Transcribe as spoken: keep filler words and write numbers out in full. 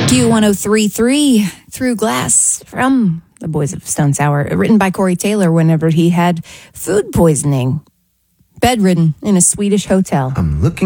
Q one oh three point three, Through Glass, from the Boys of Stone Sour, written by Corey Taylor whenever he had food poisoning, bedridden in a Swedish hotel. I'm looking